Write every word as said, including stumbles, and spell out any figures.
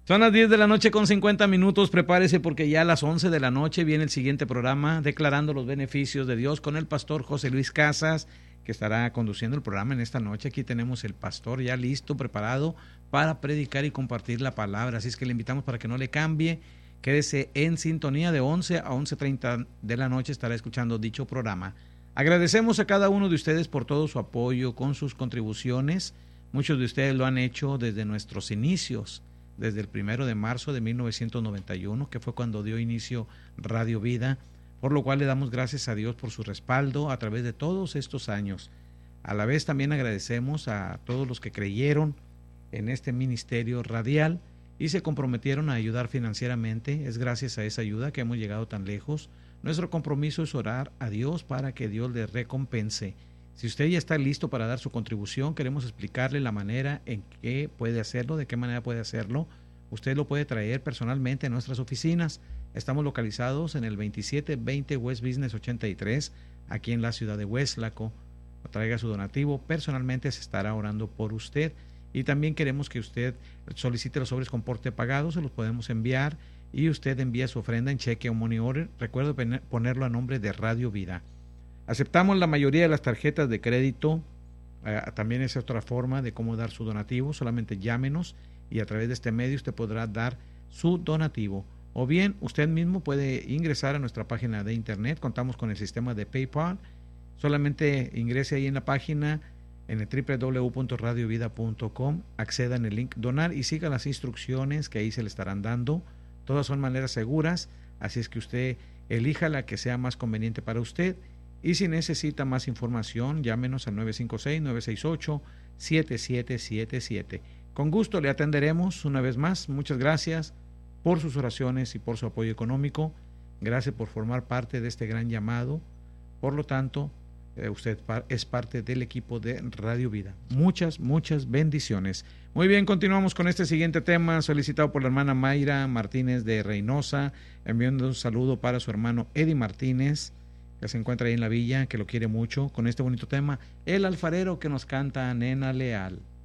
Son las diez de la noche con cincuenta minutos, prepárese porque ya a las once de la noche viene el siguiente programa, Declarando los Beneficios de Dios, con el pastor José Luis Casas, que estará conduciendo el programa en esta noche. Aquí tenemos el pastor ya listo, preparado para predicar y compartir la palabra, así es que le invitamos para que no le cambie, quédese en sintonía de once a once treinta de la noche, estará escuchando dicho programa. Agradecemos a cada uno de ustedes por todo su apoyo con sus contribuciones, muchos de ustedes lo han hecho desde nuestros inicios, desde el primero de marzo de mil novecientos noventa y uno, que fue cuando dio inicio Radio Vida, por lo cual le damos gracias a Dios por su respaldo a través de todos estos años. A la vez también agradecemos a todos los que creyeron en este ministerio radial y se comprometieron a ayudar financieramente. Es gracias a esa ayuda que hemos llegado tan lejos. Nuestro compromiso es orar a Dios para que Dios le recompense. Si usted ya está listo para dar su contribución, queremos explicarle la manera en que puede hacerlo, de qué manera puede hacerlo. Usted lo puede traer personalmente a nuestras oficinas. Estamos localizados en el veintisiete veinte West Business ochenta y tres, aquí en la ciudad de Weslaco. Traiga su donativo, personalmente se estará orando por usted. Y también queremos que usted solicite los sobres con porte pagado, se los podemos enviar y usted envía su ofrenda en cheque o money order. Recuerde ponerlo a nombre de Radio Vida. Aceptamos la mayoría de las tarjetas de crédito, eh, también es otra forma de cómo dar su donativo, solamente llámenos y a través de este medio usted podrá dar su donativo. O bien usted mismo puede ingresar a nuestra página de internet, contamos con el sistema de PayPal, solamente ingrese ahí en la página en el doble u doble u doble u punto radio vida punto com, acceda en el link donar y siga las instrucciones que ahí se le estarán dando. Todas son maneras seguras, así es que usted elija la que sea más conveniente para usted. Y si necesita más información, llámenos al nueve cinco seis, nueve seis ocho, siete siete siete siete. Con gusto le atenderemos una vez más. Muchas gracias por sus oraciones y por su apoyo económico. Gracias por formar parte de este gran llamado. Por lo tanto, eh, usted es parte del equipo de Radio Vida. Muchas, muchas bendiciones. Muy bien, continuamos con este siguiente tema solicitado por la hermana Mayra Martínez de Reynosa, enviando un saludo para su hermano Eddie Martínez, que se encuentra ahí en la villa, que lo quiere mucho, con este bonito tema, El Alfarero, que nos canta Nena Leal.